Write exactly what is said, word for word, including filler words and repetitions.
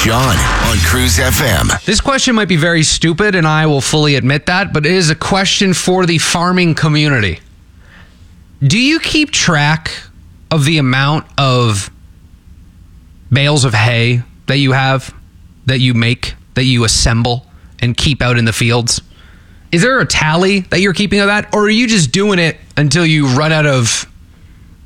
John on Cruise F M. This question might be very stupid, and I will fully admit that, but it is a question for the farming community. Do you keep track of the amount of bales of hay that you have, that you make, that you assemble and keep out in the fields? Is there a tally that you're keeping of that? Or are you just doing it until you run out of